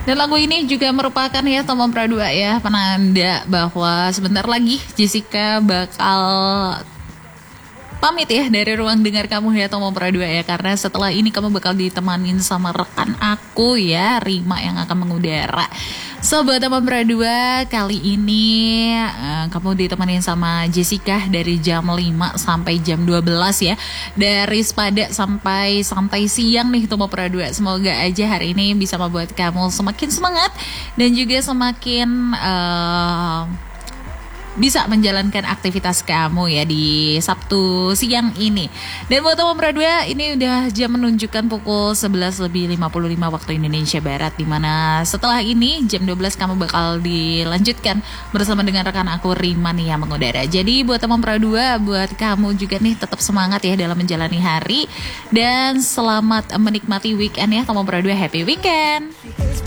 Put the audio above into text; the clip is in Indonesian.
Dan lagu ini juga merupakan ya Tomo Pradua ya, penanda bahwa sebentar lagi Jessica bakal pamit ya dari ruang dengar kamu ya Tomo Pradua ya. Karena setelah ini kamu bakal ditemanin sama rekan aku ya, Rima yang akan mengudara. Sobat Tomo Pradua, kali ini kamu ditemanin sama Jessica dari jam 5 sampai jam 12 ya. Dari sepada sampai santai siang nih Tomo Pradua. Semoga aja hari ini bisa membuat kamu semakin semangat dan juga semakin bisa menjalankan aktivitas kamu ya di Sabtu siang ini. Dan buat Tomo Pradua, ini udah jam menunjukkan pukul 11:55 waktu Indonesia Barat, dimana setelah ini jam 12 kamu bakal dilanjutkan bersama dengan rekan aku Rima nih yang mengudara. Jadi buat Tomo Pradua, buat kamu juga nih tetap semangat ya dalam menjalani hari, dan selamat menikmati weekend ya Tomo Pradua, happy weekend.